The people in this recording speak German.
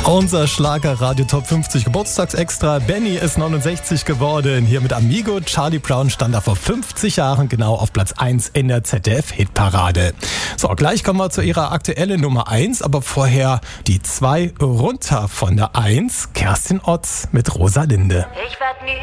Unser Schlager Radio Top 50 Geburtstagsextra. Benny ist 69 geworden. Hier mit Amigo. Charlie Brown stand da vor 50 Jahren genau auf Platz 1 in der ZDF-Hitparade. So, gleich kommen wir zu ihrer aktuellen Nummer 1, aber vorher die 2 runter von der 1. Kerstin Otz mit Rosalinde. Ich werd nie